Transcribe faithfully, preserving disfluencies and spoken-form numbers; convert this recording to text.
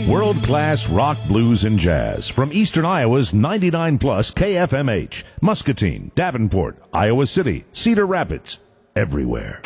World-class rock, blues, and jazz from Eastern Iowa's ninety-nine plus K F M H, Muscatine, Davenport, Iowa City, Cedar Rapids, everywhere.